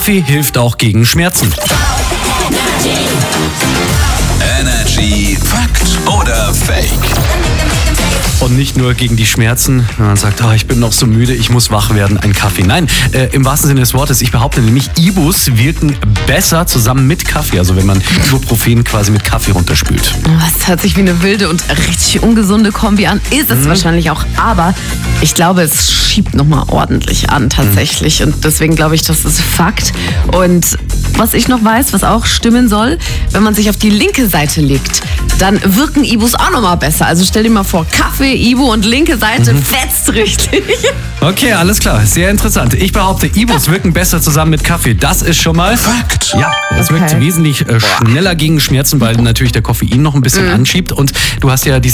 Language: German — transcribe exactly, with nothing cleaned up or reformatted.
Kaffee hilft auch gegen Schmerzen. Energy Fakt oder Fake? Und nicht nur gegen die Schmerzen, wenn man sagt, oh, ich bin noch so müde, ich muss wach werden, ein Kaffee. Nein, äh, im wahrsten Sinne des Wortes, ich behaupte nämlich, Ibus wirken besser zusammen mit Kaffee. Also wenn man Ibuprofen quasi mit Kaffee runterspült. Das hört sich wie eine wilde und richtig ungesunde Kombi an. Ist es mhm. wahrscheinlich auch. Aber ich glaube, es schiebt nochmal ordentlich an tatsächlich. Mhm. Und deswegen glaube ich, das ist Fakt. Und was ich noch weiß, was auch stimmen soll, wenn man sich auf die linke Seite legt, dann wirken Ibus auch nochmal besser. Also stell dir mal vor, Kaffee, Ibu und linke Seite mhm. fetzt richtig. Okay, alles klar. Sehr interessant. Ich behaupte, Ibus wirken besser zusammen mit Kaffee. Das ist schon mal Fakt. Ja, es okay. wirkt wesentlich äh, schneller gegen Schmerzen, weil natürlich der Koffein noch ein bisschen mhm. anschiebt. Und du hast ja die